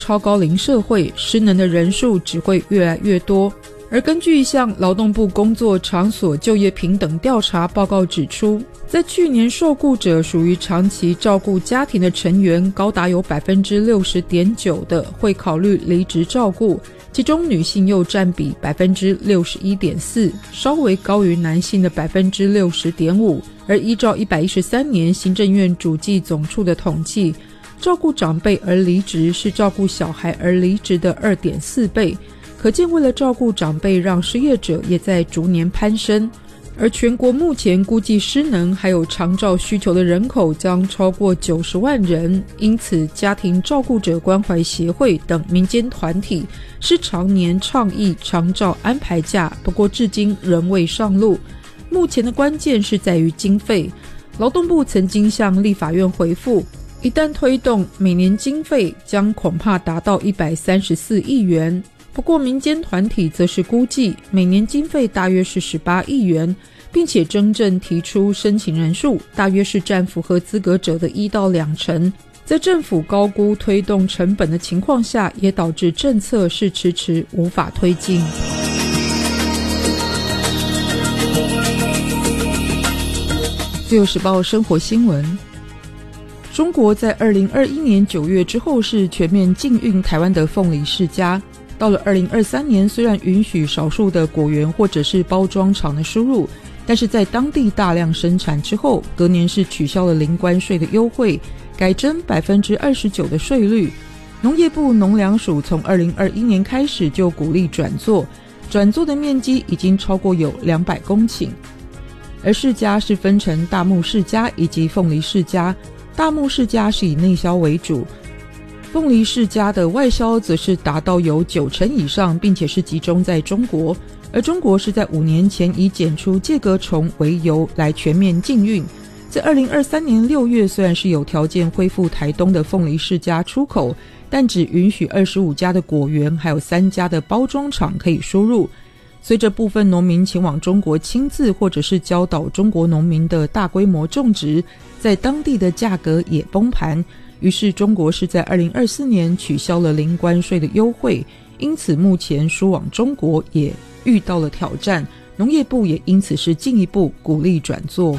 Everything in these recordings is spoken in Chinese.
超高龄社会，失能的人数只会越来越多。而根据一项劳动部工作场所就业平等调查报告指出，在去年受雇者属于长期照顾家庭的成员高达有 60.9% 的会考虑离职照顾，其中女性又占比 61.4%， 稍微高于男性的 60.5%。 而依照113年行政院主计总处的统计，照顾长辈而离职是照顾小孩而离职的 2.4 倍，可见为了照顾长辈，让失业者也在逐年攀升。而全国目前估计失能还有长照需求的人口将超过90万人，因此家庭照顾者关怀协会等民间团体是常年倡议长照安排假，不过至今仍未上路。目前的关键是在于经费，劳动部曾经向立法院回复，一旦推动，每年经费将恐怕达到134亿元。不过民间团体则是估计每年经费大约是18亿元，并且真正提出申请人数大约是占符合资格者的1到2成。在政府高估推动成本的情况下，也导致政策是迟迟无法推进。自由时报生活新闻，中国在2021年9月之后是全面禁运台湾的凤梨世家。到了2023年，虽然允许少数的果园或者是包装厂的输入，但是在当地大量生产之后，隔年是取消了零关税的优惠，改征 29% 的税率。农业部农粮署从2021年开始就鼓励转作的面积已经超过有200公顷。而世家是分成大木世家以及凤梨世家，大木世家是以内销为主，凤梨世家的外销则是达到有90%以上，并且是集中在中国。而中国是在5年前以检出介壳虫为由来全面禁运。在2023年6月，虽然是有条件恢复台东的凤梨世家出口，但只允许25家的果园还有3家的包装厂可以输入。随着部分农民前往中国亲自或者是教导中国农民的大规模种植，在当地的价格也崩盘，于是中国是在2024年取消了零关税的优惠，因此目前输往中国也遇到了挑战，农业部也因此是进一步鼓励转作。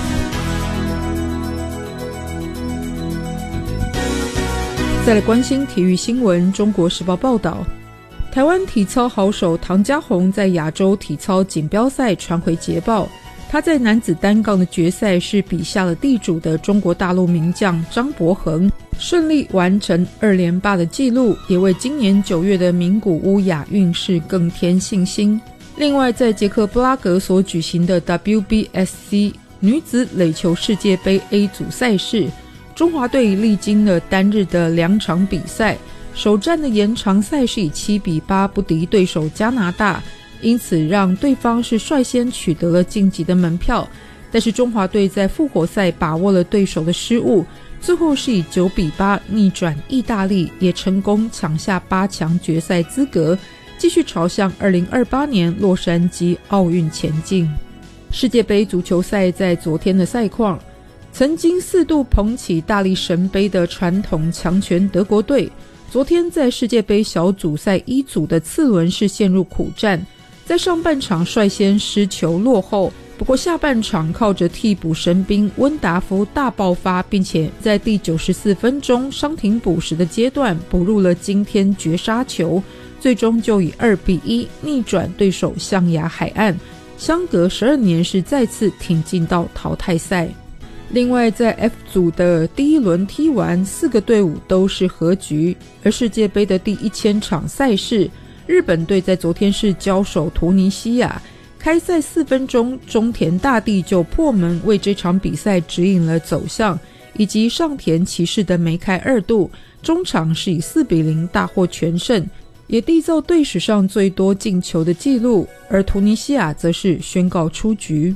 再来关心体育新闻，中国时报报道，台湾体操好手唐家宏在亚洲体操锦标赛传回捷报，他在男子单杠的决赛是比下了地主的中国大陆名将张伯恒，顺利完成2连霸的纪录，也为今年9月的名古屋亚运是更添信心。另外，在捷克布拉格所举行的 WBSC 女子垒球世界杯 A 组赛事，中华队历经了单日的2场比赛，首战的延长赛是以7-8不敌对手加拿大，因此让对方是率先取得了晋级的门票。但是中华队在复活赛把握了对手的失误，最后是以9-8逆转意大利，也成功抢下8强决赛资格，继续朝向2028年洛杉矶奥运前进。世界杯足球赛在昨天的赛况，曾经4度捧起大力神杯的传统强权德国队，昨天在世界杯小组赛1组的次轮是陷入苦战，在上半场率先失球落后，不过下半场靠着替补神兵温达夫大爆发，并且在第94分钟伤停补时的阶段补入了今天绝杀球，最终就以2-1逆转对手象牙海岸，相隔12年是再次挺进到淘汰赛。另外在 F 组的第一轮踢完，4个队伍都是和局。而世界杯的第1000场赛事，日本队在昨天是交手突尼西亚，开赛4分钟中田大地就破门为这场比赛指引了走向，以及上田骑士的梅开2度，中场是以4-0大获全胜，也缔造队史上最多进球的纪录，而突尼西亚则是宣告出局。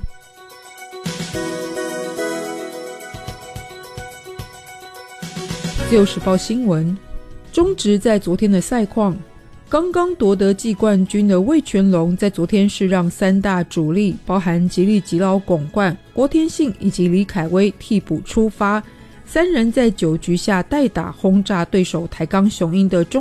自由时报新闻，中职在昨天的赛况，刚刚夺得季冠军的味全龙在昨天是让3大主力包含吉利吉劳巩冠、郭天信以及李凯威替补出发三人在9局下代打轰炸对手台钢雄鹰的